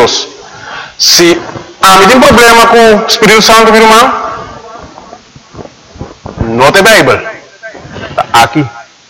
Deus. Se há um problema com o Espírito Santo, meu irmão, não tem Bíblia. Está aqui.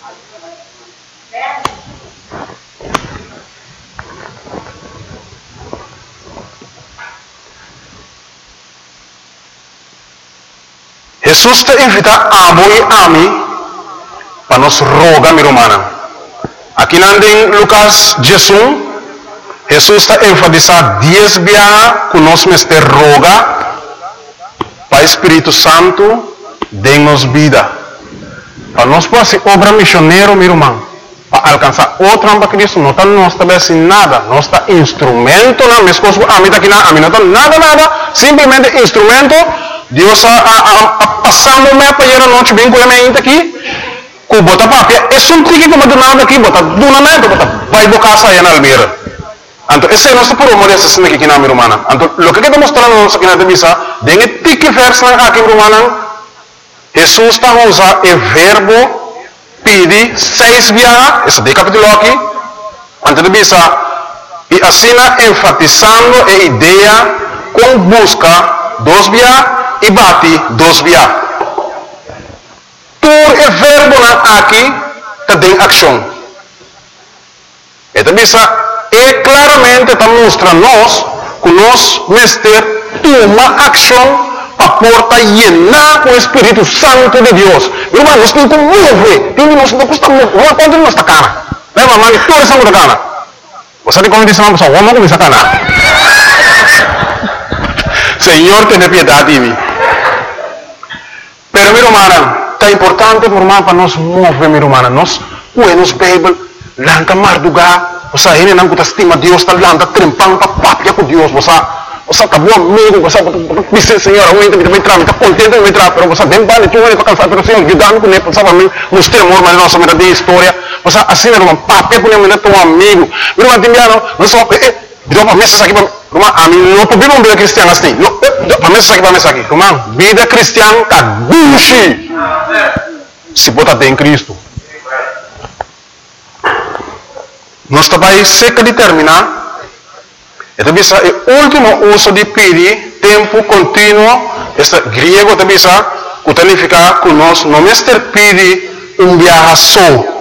Jesus te invita a voi a mim para nos rogar, meu irmão. Aqui em Lucas 11, Jesus está enfatizando 10 vezes que nós mestre roga para o Espírito Santo dê-nos vida. Para nós poder ser obra missionária, meu irmão, para alcançar outra para Cristo, não está nós também sem nada, nós está instrumento, não, minhas coisas, a mim está aqui, a mim não está nada, simplesmente instrumento. Deus passando me para ir a noite bem com a minha aqui, com bota papel, é só um tique que me nada aqui, bota donamento, bota vai bocar sair na almeira. Então, esse é nosso problema dessa cena aqui na minha irmã. Então, o que está mostrando nós aqui na missa, tem tique verso aqui, minha irmã. Jesus está usando o verbo pedir 6 vezes, esse de capítulo aqui, antes de missa, e assim enfatizando a ideia com busca 2 vezes e bate 2 vezes. Por o verbo aqui, tem ação. Então, e claramente está mostrando nós que nós mestre toma ação para porta llenar com o Espírito Santo de Deus. Irmão, nós temos que mover. Nós não custa mover. Quando nós está cara? Leva a mão e toda essa muda cara. Você tem como dizer uma pessoa, vamos começar a cara. Senhor, tenha piedade de mim. Pero, meu irmão, está importante para nós mover, meu irmão. Nós, nos Bíblia, lanta mardugar. Você ainda não estima Deus, está lanta trempando para papia com Deus. Você está bom amigo, você diz, Senhor, eu ainda me entrar, está contente de me entrar, mas você vem para tu vai para cansar, mas Senhor, cuidando com ele, sabe, nos temor, mas nossa maneira de história. Você assim, irmão, papia com ele, teu amigo. Meu irmão, Timiano, não só, virou para mesa aqui, irmão, a mim não podemos vida cristiana assim. Para mesa aqui, irmão, vida cristiana está duche. Se botar em Cristo. Nós também seca de terminar. Então, o último uso de pedir, tempo contínuo, este grego também significa que nós não mestre pedir viaje só.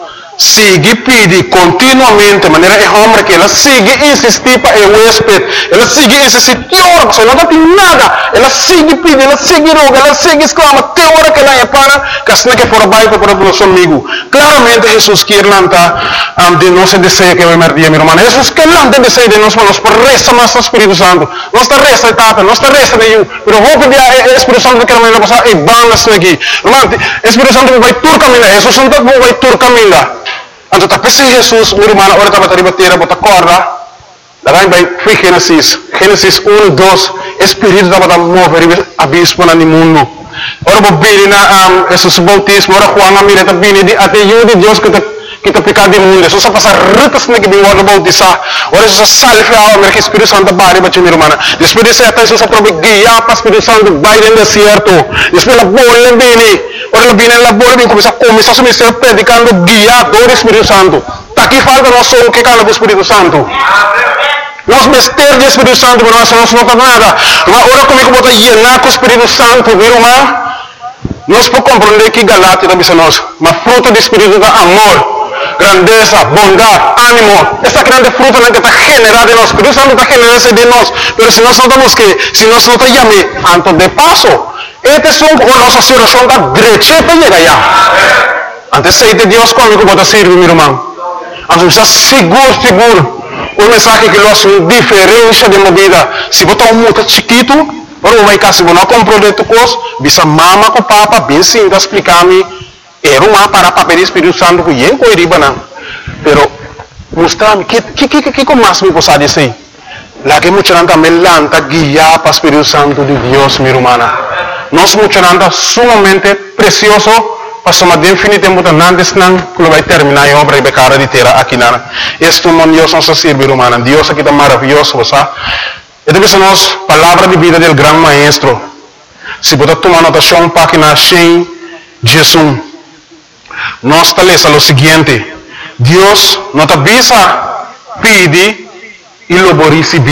Sigue pedir continuamente, de maneira que homem que ela sigue insistir para o huésped, ela sigue insistir, teor, você não tem nada, ela sigue pedir, ela sigue roga, ela sigue exclama, teor que ela é para, que assim que for baixo para o nosso amigo. Claramente Jesus quer lançar de nosso desejo que vai merdir, meu irmão. Jesus quer lançar desejo de nós, mas por resta mais o Espírito Santo. Não está resta etapa, não está resta nenhum, mas vou pedir ao Espírito Santo que ela vai passar e vamos aqui. Irmão, o Espírito Santo vai tur caminhar, Jesus Santo vai tur caminhar. Então, tapi si Jesus, meu irmão, agora estava a bater, bota corda. Daí vai Gênesis 1, 2, Espírito estava a mover abismo no mundo. Ora, vou vir na Jesus bautismo, ora, Juan a mira, também, até eu de Deus que está pecado do mundo. Jesus passa ritas na que vem o bautizar. Ora, Jesus salve a alma, que o Espírito Santo vai para meu irmão. Depois de ser, Jesus aprove guiar para o Espírito Santo, vai no deserto. Depois a bola vem. Ora, ela vem na bola, vem começar o seu ministério predicando, guiado do Espírito Santo. Está aqui falta nós só o que cala do Espírito Santo. Nós mistérios do Espírito Santo, mas nós não temos nada. Ora, comigo, vou llenar com o Espírito Santo, meu irmão. Nós podemos compreender que Galatia também é nós. Mas fruto do Espírito é amor, grandeza, bondade, ânimo. Essa grande fruta que está generada em nós. O Espírito Santo está generando de nós. Mas se nós não temos que, se nós não temos antes de passo, esta é a nossa situação da direita para chegar lá. Antes de Deus comigo, vou servir, meu irmão. Antes de seguro. O mensagem que nós diferença de uma vida. Se botar muito chiquito, ou vai cá, se você não comprou de tu coisa, bisa mama com papa, bem sim, explicar-me. Era uma para papel do Espírito Santo que eu não riba não. Pero mostrar-me que mais me possa dizer. Lá que muita gente também lanta guiar para o Espírito Santo de Deus, minha irmã. Nós muita gente sumamente precioso. Passamos definitivamente antes não que vai terminar a obra e vai cara de terra aqui na. Este mundo Deus nos serve, irmã. Deus aqui está maravilhoso, você. Esta é a palavra de vida do grande maestro. Se você tomar anotação, página 100, Jesus. Nós establece o seguinte: Deus nos avisa, pede e lo